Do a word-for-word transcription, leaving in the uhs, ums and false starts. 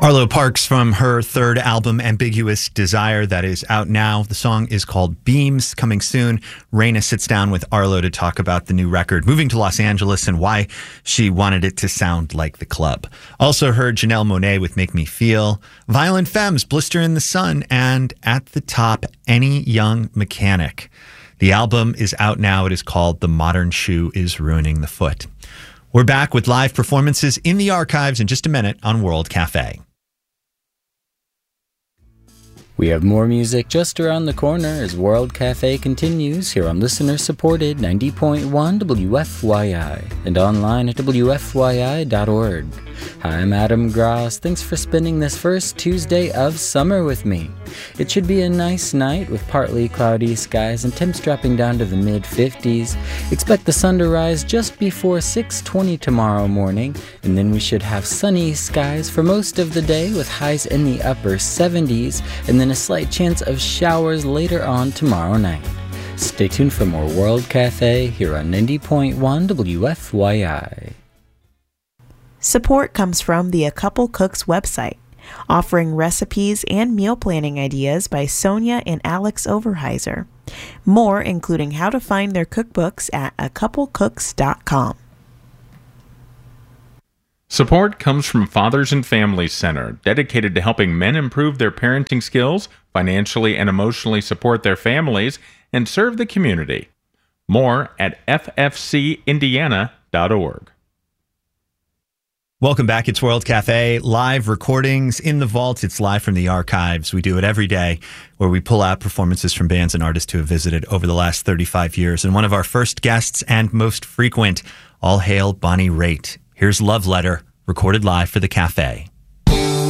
Arlo Parks from her third album, Ambiguous Desire, that is out now. The song is called Beams, coming soon. Raina sits down with Arlo to talk about the new record, moving to Los Angeles, and why she wanted it to sound like the club. Also heard Janelle Monáe with Make Me Feel, Violent Femmes, Blister in the Sun, and at the top, Any Young Mechanic. The album is out now. It is called The Modern Shoe is Ruining the Foot. We're back with live performances in the archives in just a minute on World Cafe. We have more music just around the corner as World Cafe continues here on listener-supported ninety point one W F Y I and online at W F Y I dot org. Hi, I'm Adam Gross. Thanks for spending this first Tuesday of summer with me. It should be a nice night with partly cloudy skies and temps dropping down to the mid-fifties. Expect the sun to rise just before six twenty tomorrow morning, and then we should have sunny skies for most of the day with highs in the upper seventies, and then a slight chance of showers later on tomorrow night. Stay tuned for more World Cafe here on ninety point one W F Y I. Support comes from the A Couple Cooks website, offering recipes and meal planning ideas by Sonia and Alex Overheiser. More, including how to find their cookbooks at a couple cooks dot com. Support comes from Fathers and Families Center, dedicated to helping men improve their parenting skills, financially and emotionally support their families, and serve the community. More at f f c indiana dot org. Welcome back. It's World Cafe, live recordings in the vault. It's live from the archives. We do it every day where we pull out performances from bands and artists who have visited over the last thirty-five years. And one of our first guests and most frequent, all hail Bonnie Raitt. Here's Love Letter, recorded live for the Cafe.